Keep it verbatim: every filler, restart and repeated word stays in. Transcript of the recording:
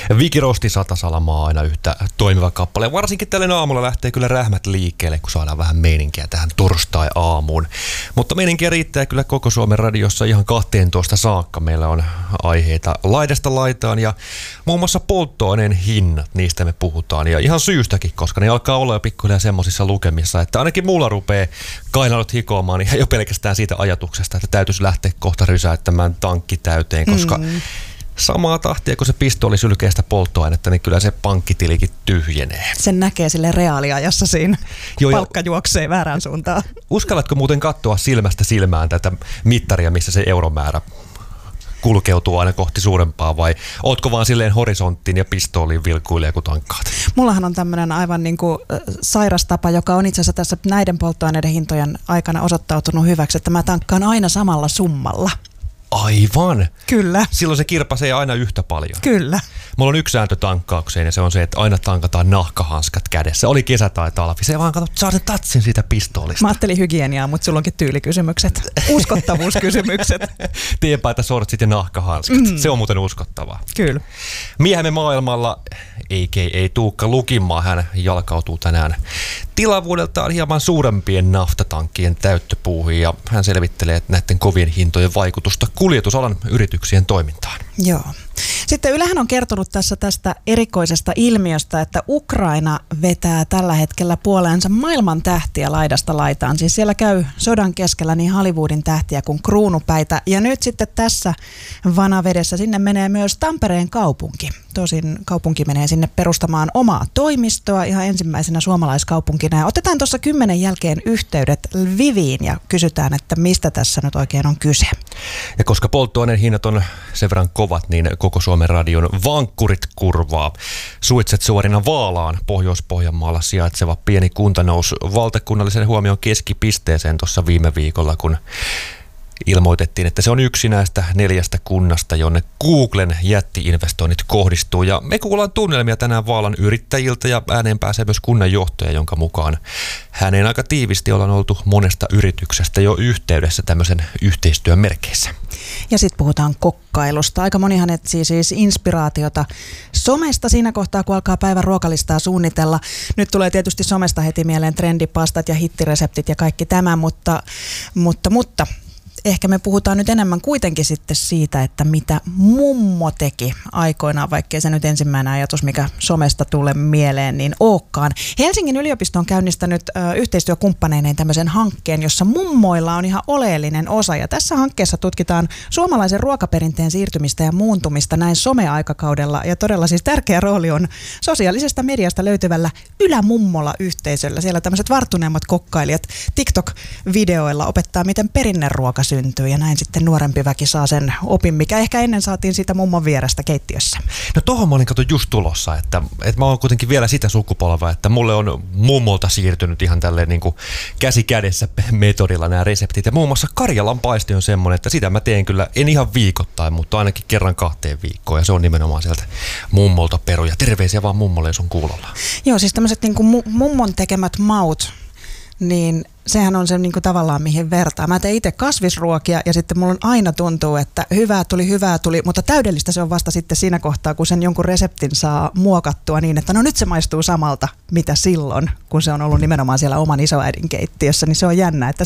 Viki Rosti Satasalamaa aina yhtä toimiva kappale. Ja varsinkin tällä aamulla lähtee kyllä rähmät liikkeelle, kun saadaan vähän meininkiä tähän torstai-aamuun. Mutta meininkiä riittää kyllä koko Suomen radiossa ihan kahteentoista saakka. Meillä on aiheita laidasta laitaan ja muun muassa polttoaineen hinnat, niistä me puhutaan. Ja ihan syystäkin, koska ne alkaa olla jo pikkuhiljaa semmoisissa lukemissa, että ainakin mulla rupeaa kainalot hikoamaan ja jo pelkästään siitä ajatuksesta, että täytyisi lähteä kohta rysäyttämään tankki täyteen, koska mm. samaa tahtia, kun se pistooli sylkee sitä polttoainetta, niin kyllä se pankkitilikin tyhjenee. Sen näkee sille reaaliajassa siinä, kun palkka juoksee väärään suuntaan. Uskallatko muuten katsoa silmästä silmään tätä mittaria, missä se euromäärä kulkeutuu aina kohti suurempaa, vai ootko vaan silleen horisonttiin ja pistooliin vilkuilee, kun tankkaat? Mullahan on tämmöinen aivan niin kuin sairas tapa, joka on itse asiassa tässä näiden polttoaineiden hintojen aikana osoittautunut hyväksi, että mä tankkaan aina samalla summalla. Aivan. Kyllä. Silloin se kirpasee aina yhtä paljon. Kyllä. Mulla on yksi sääntö tankkaukseen ja se on se, että aina tankataan nahkahanskat kädessä. Oli kesä tai talvi. Se vaan katsot, saa sen tatsin siitä pistoolista. Mä ajattelin hygieniaa, mutta sulla onkin tyylikysymykset. Uskottavuuskysymykset. Tienpaita, sortsit ja nahkahanskat. Mm. Se on muuten uskottavaa. Kyllä. Miehemme maailmalla, eikä ei Tuukka Lukimaa, hän jalkautuu tänään tilavuudeltaan hieman suurempien naftatankkien täyttöpuuhiin ja hän selvittelee näiden kovien hintojen vaikutusta kuljetusalan yrityksien toimintaan. Joo. Sitten Ylehän on kertonut tässä tästä erikoisesta ilmiöstä, että Ukraina vetää tällä hetkellä puoleensa maailman tähtiä laidasta laitaan. Siis siellä käy sodan keskellä niin Hollywoodin tähtiä kuin kruunupäitä. Ja nyt sitten tässä vanavedessä sinne menee myös Tampereen kaupunki. Tosin kaupunki menee sinne perustamaan omaa toimistoa ihan ensimmäisenä suomalaiskaupunkina. Ja otetaan tuossa kymmenen jälkeen yhteydet Lviviin ja kysytään, että mistä tässä nyt oikein on kyse. Ja koska polttoaineen hinnat on sen verran kovat, niin koko Suomen radion vankkurit kurvaa. Suitset suorina Vaalaan, Pohjois-Pohjanmaalla sijaitseva pieni kunta nousi valtakunnallisen huomion keskipisteeseen tuossa viime viikolla, kun ilmoitettiin, että se on yksi näistä neljästä kunnasta, jonne Googlen jätti-investoinnit kohdistuu. Ja me kuullaan tunnelmia tänään Vaalan yrittäjiltä ja ääneen pääsee myös kunnanjohtaja, jonka mukaan häneen aika tiivisti ollaan oltu monesta yrityksestä jo yhteydessä tämmöisen yhteistyön merkeissä. Ja sitten puhutaan kokkailusta. Aika monihan etsii siis inspiraatiota somesta siinä kohtaa, kun alkaa päivän ruokalistaa suunnitella. Nyt tulee tietysti somesta heti mieleen trendipastat ja hittireseptit ja kaikki tämä, mutta, mutta, mutta ehkä me puhutaan nyt enemmän kuitenkin sitten siitä, että mitä mummo teki aikoinaan, vaikkei se nyt ensimmäinen ajatus, mikä somesta tulee mieleen, niin olekaan. Helsingin yliopisto on käynnistänyt ö, yhteistyökumppaneineen tämmöisen hankkeen, jossa mummoilla on ihan oleellinen osa. Ja tässä hankkeessa tutkitaan suomalaisen ruokaperinteen siirtymistä ja muuntumista näin someaikakaudella. Ja todella siis tärkeä rooli on sosiaalisesta mediasta löytyvällä Ylämummola-yhteisöllä. Siellä tämmöiset varttuneemmat kokkailijat TikTok-videoilla opettaa, miten perinneruoka syntyy ja näin sitten nuorempi väki saa sen opin, mikä ehkä ennen saatiin siitä mummon vierestä keittiössä. No tohon mä olin kato just tulossa, että, että mä oon kuitenkin vielä sitä sukupolvaa, että mulle on mummolta siirtynyt ihan tälleen niin kuin käsi kädessä metodilla nämä reseptit ja muun muassa Karjalan paisti on semmoinen, että sitä mä teen kyllä en ihan viikoittain, mutta ainakin kerran kahteen viikkoon ja se on nimenomaan sieltä mummolta peruja. Terveisiä vaan mummolle, jos on kuulolla. Joo, siis tämmöiset niin kuin mummon tekemät maut, niin sehän on se niin kuin tavallaan mihin vertaa. Mä teen itse kasvisruokia ja sitten mulla aina tuntuu, että hyvää tuli, hyvää tuli, mutta täydellistä se on vasta sitten siinä kohtaa, kun sen jonkun reseptin saa muokattua niin, että no nyt se maistuu samalta, mitä silloin, kun se on ollut nimenomaan siellä oman isoäidin keittiössä, niin se on jännä, että